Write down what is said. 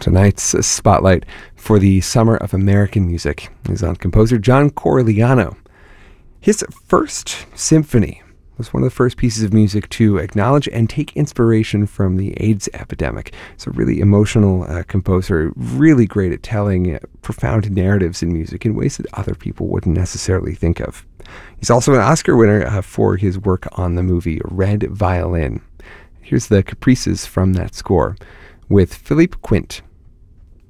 Tonight's spotlight for the Summer of American Music is on composer John Corigliano. His first symphony was one of the first pieces of music to acknowledge and take inspiration from the AIDS epidemic. It's a really emotional composer, really great at telling profound narratives in music in ways that other people wouldn't necessarily think of. He's also an Oscar winner for his work on the movie Red Violin. Here's the caprices from that score with Philippe Quint.